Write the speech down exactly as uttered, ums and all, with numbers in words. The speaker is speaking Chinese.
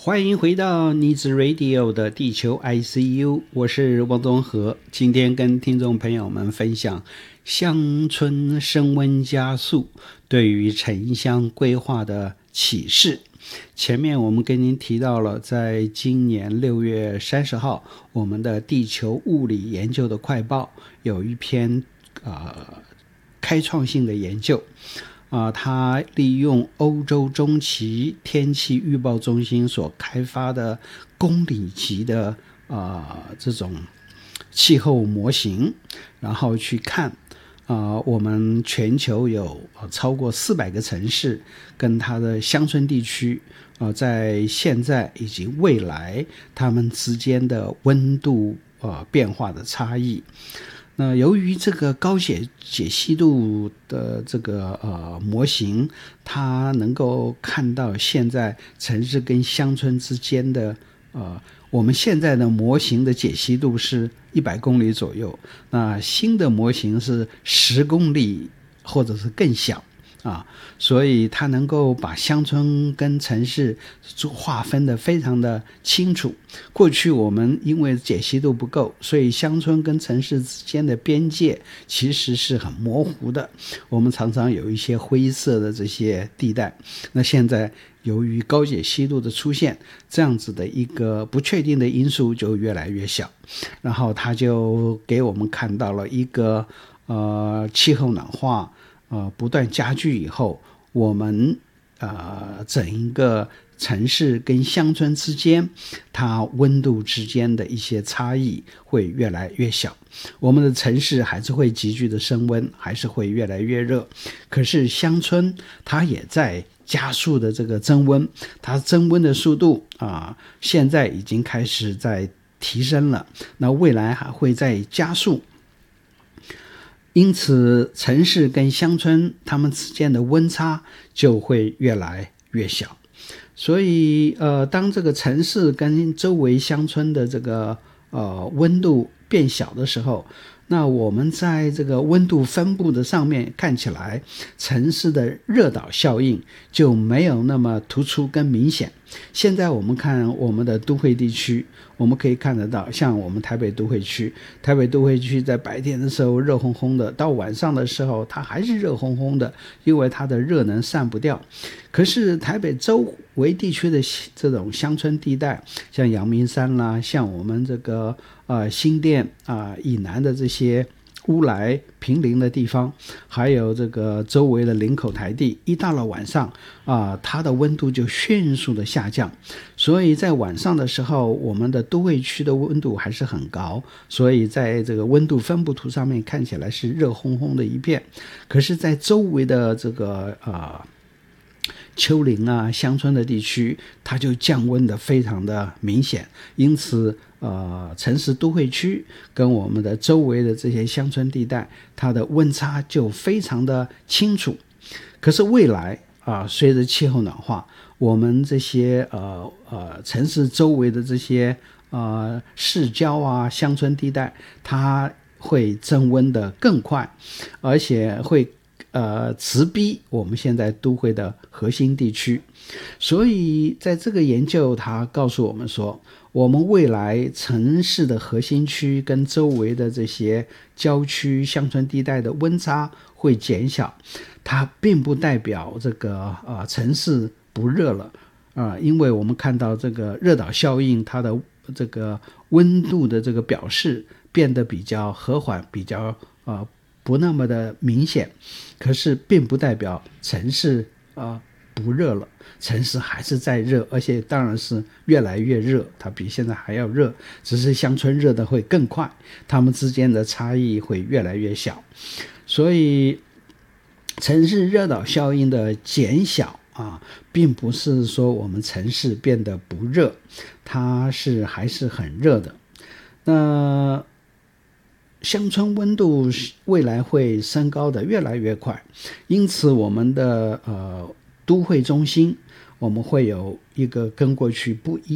欢迎回到妮子 Radio 的地球 I C U， 我是汪宗和。今天跟听众朋友们分享乡村升温加速对于城乡规划的启示。前面我们跟您提到了，在今年六月三十号，我们的地球物理研究的快报有一篇呃开创性的研究。啊，它利用欧洲中期天气预报中心所开发的公里级的啊、呃、这种气候模型，然后去看啊、呃、我们全球有超过四百个城市跟它的乡村地区啊、呃，在现在以及未来它们之间的温度呃变化的差异。那由于这个高解解析度的这个呃模型，它能够看到现在城市跟乡村之间的呃，我们现在的模型的解析度是一百公里左右，那新的模型是十公里或者是更小啊，所以它能够把乡村跟城市划分的非常的清楚。过去我们因为解析度不够，所以乡村跟城市之间的边界其实是很模糊的，我们常常有一些灰色的这些地带。那现在由于高解析度的出现，这样子的一个不确定的因素就越来越小，然后它就给我们看到了一个呃气候暖化呃，不断加剧以后，我们呃整一个城市跟乡村之间，它温度之间的一些差异会越来越小。我们的城市还是会急剧的升温，还是会越来越热，可是乡村它也在加速的这个增温，它增温的速度啊、呃，现在已经开始在提升了，那未来还会再加速。因此城市跟乡村它们之间的温差就会越来越小。所以呃，当这个城市跟周围乡村的这个呃温度变小的时候，那我们在这个温度分布的上面看起来，城市的热岛效应就没有那么突出跟明显。现在我们看我们的都会地区，我们可以看得到，像我们台北都会区，台北都会区在白天的时候热烘烘的，到晚上的时候它还是热烘烘的，因为它的热能散不掉。可是台北周围地区的这种乡村地带，像阳明山啦，像我们这个呃新店啊、呃、以南的这些乌来平林的地方，还有这个周围的林口台地，一到了晚上啊、呃，它的温度就迅速的下降。所以在晚上的时候，我们的都会区的温度还是很高，所以在这个温度分布图上面看起来是热烘烘的一片。可是在周围的这个呃丘陵啊乡村的地区，它就降温的非常的明显。因此呃，城市都会区跟我们的周围的这些乡村地带，它的温差就非常的清楚。可是未来啊、呃，随着气候暖化，我们这些呃呃城市周围的这些呃市郊啊乡村地带，它会增温的更快，而且会呃直逼我们现在都会的核心地区。所以在这个研究，它告诉我们说，我们未来城市的核心区跟周围的这些郊区乡村地带的温差会减小，它并不代表这个呃城市不热了啊、呃，因为我们看到这个热岛效应，它的这个温度的这个表示变得比较和缓，比较呃不那么的明显，可是并不代表城市啊、呃不热了，城市还是在热，而且当然是越来越热，它比现在还要热，只是乡村热的会更快，它们之间的差异会越来越小。所以城市热岛效应的减小啊，并不是说我们城市变得不热，它是还是很热的。那乡村温度未来会升高的越来越快，因此我们的呃都会中心，我们会有一个跟过去不一